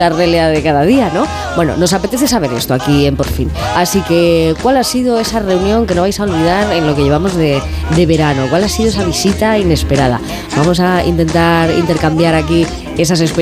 la realidad de cada día, ¿no? Bueno, nos apetece saber esto aquí en Por Fin. Así que, ¿cuál ha sido esa reunión que no vais a olvidar en lo que llevamos de verano? ¿Cuál ha sido esa visita inesperada? Vamos a intentar intercambiar aquí esas experiencias